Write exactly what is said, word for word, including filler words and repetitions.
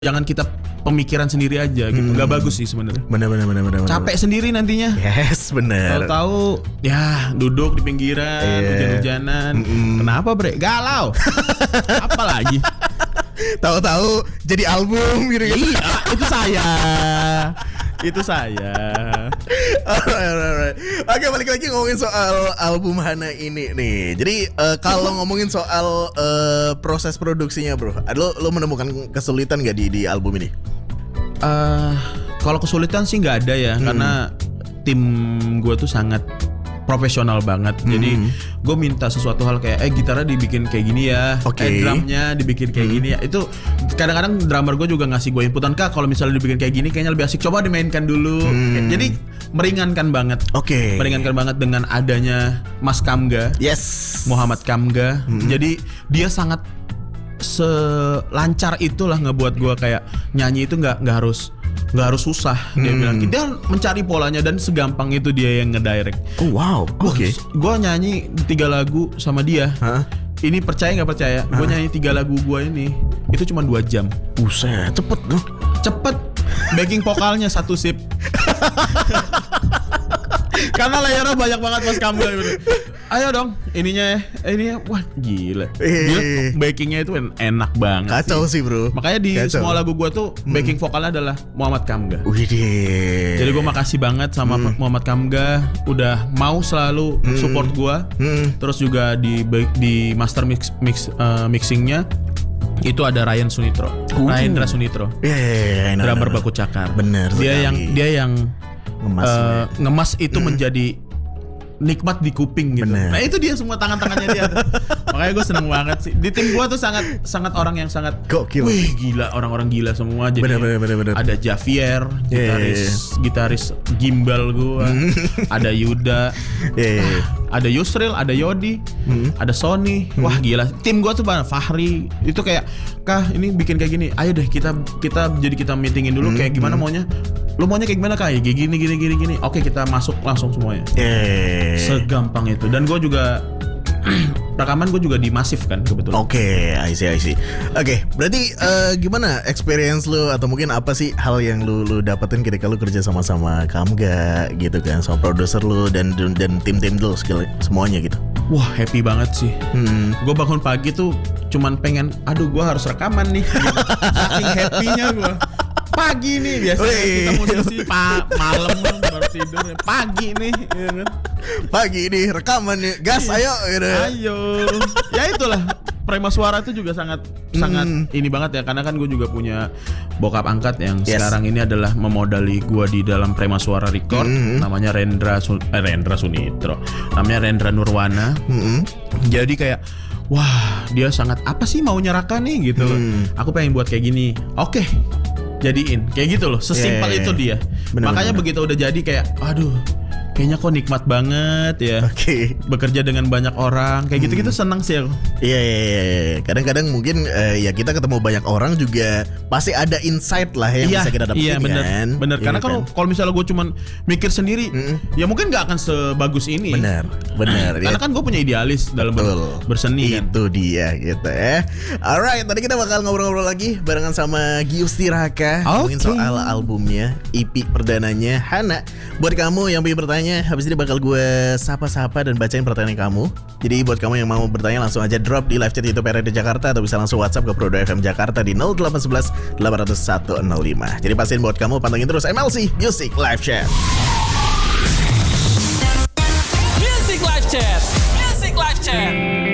Jangan kita pemikiran sendiri aja gitu, nggak hmm. bagus sih sebenarnya. Benar benar benar benar. Capek sendiri nantinya. Yes benar. Tahu-tahu ya duduk di pinggiran, yeah. hujan-hujanan. Mm-mm. Kenapa bre? Galau. Apalagi? Tahu-tahu jadi album gitu. Iya, itu saya. Itu saya. Alright, alright. Oke, balik lagi ngomongin soal album Hana ini nih. Jadi uh, kalau ngomongin soal uh, proses produksinya, bro, lo lo menemukan kesulitan nggak di di album ini? Uh, kalau kesulitan sih nggak ada ya, hmm. karena tim gue tuh sangat profesional banget. Hmm. Jadi gue minta sesuatu hal kayak eh gitarnya dibikin kayak gini ya, okay. eh drumnya dibikin kayak hmm. gini ya. Itu kadang-kadang drummer gue juga ngasih gue inputan, Kak kalau misalnya dibikin kayak gini kayaknya lebih asik, coba dimainkan dulu. Hmm. Jadi meringankan banget. Oke. Okay. Meringankan banget dengan adanya Mas Kamga. Yes. Muhammad Kamga. Hmm. Jadi dia sangat selancar itulah ngebuat gue kayak nyanyi itu nggak nggak harus nggak harus susah. Dia hmm. bilang dia mencari polanya dan segampang itu dia yang ngedirect. Oh wow. Oke. Okay. Gue nyanyi tiga lagu sama dia. Huh? Ini percaya nggak percaya? Huh? Gue nyanyi tiga lagu gue ini itu cuma dua jam. Buset, cepet dong. Cepet. Backing vokalnya satu sip. Karena layarnya banyak banget Mas Kamga gitu. Ayo dong, ininya ya, ininya, wah gila. Gila, backingnya itu enak banget. Kacau sih, sih bro. Makanya di Kacau. Semua lagu gue tuh backing hmm. vokalnya adalah Muhammad Kamga. Widih. Jadi gue makasih banget sama hmm. Muhammad Kamga udah mau selalu hmm. support gue. Hmm. Terus juga di di master mix mix uh, mixingnya itu ada Ryan Sunitro, uh. Rayendra Sunitro. Yeah, yeah, yeah, no, drummer no, no. Baku Cakar. Bener. Dia sekali. yang dia yang ngemas, uh, ngemas itu hmm. menjadi nikmat di kuping gitu. Bener. Nah itu dia semua tangan-tangannya dia. Makanya gue seneng banget sih. Di tim gue tuh sangat sangat orang yang sangat gokil. Wih gila, orang-orang gila semua. Jadi bener, bener, bener, bener. Ada Javier, gitaris yeah, yeah, yeah. gitaris gimbal gue. Ada Yuda, yeah, yeah, yeah. ada Yusril, ada Yodi, hmm. ada Sony. Hmm. Wah gila. Tim gue tuh banget. Fahri itu kayak, Kah ini bikin kayak gini. Ayo deh kita kita jadi kita meetingin dulu hmm. kayak gimana hmm. maunya. Lu maunya kayak gimana Kak? Kayak gini gini gini gini. Oke kita masuk langsung semuanya. Yeah. Segampang itu. Dan gue juga rekaman gue juga di Masif kan kebetulan. Oke, okay, I see, I see. Oke, okay, berarti uh, gimana experience lu atau mungkin apa sih hal yang lu lu dapetin ketika lu kerja sama-sama Kamga gitu kan, sama produser lu dan dan, dan tim-tim lu skill semuanya gitu. Wah happy banget sih. Hmm. Gue bangun pagi tuh cuman pengen, aduh gue harus rekaman nih. Gitu. Saking happy-nya gue. Pagi nih biasanya Wih. Kita musisi pa- malam baru tidur. Pagi nih ya kan? Pagi nih rekaman nih. Gas ayo gitu. Ayo. Ya itulah Prema Suara itu juga sangat hmm. sangat ini banget ya. Karena kan gue juga punya bokap angkat yang yes. sekarang ini adalah memodali gue di dalam Prema Suara Record. hmm. Namanya Rendra Sun- eh, Rendra Sunitro. Namanya Rendra Nurwana. hmm. Jadi kayak wah dia sangat apa sih mau nyerahkan nih gitu. hmm. Aku pengen buat kayak gini. Oke, jadiin kayak gitu loh. Sesimpel yeah, yeah, yeah. itu dia. Bener, makanya bener. Begitu udah jadi kayak aduh kayaknya kok nikmat banget ya. Oke. Okay. Bekerja dengan banyak orang kayak hmm. gitu-gitu senang sih aku. Iya iya iya. Kadang-kadang mungkin uh, ya kita ketemu banyak orang juga pasti ada insight lah yang iya, bisa kita dapetin. Iya bener, kan. Bener. Iya, karena kalau kan? kalau misalnya gue cuman mikir sendiri, hmm. ya mungkin nggak akan sebagus ini. Bener. Bener. Karena kan gue punya idealis dalam ber- berseni. Itu kan? Dia gitu ya. Alright, tadi kita bakal ngobrol-ngobrol lagi barengan sama Giusti Raka, ngomongin okay. soal albumnya, E P perdananya Hana. Buat kamu yang punya pertanyaan, habis ini bakal gue sapa-sapa dan bacain pertanyaan kamu. Jadi buat kamu yang mau bertanya langsung aja drop di live chat YouTube R R D Jakarta atau bisa langsung WhatsApp ke Prodo F M Jakarta di nol delapan satu satu delapan nol satu nol lima. Jadi pastiin buat kamu pantengin terus M L C Music Live Chat. Music Live Chat. Music Live Chat.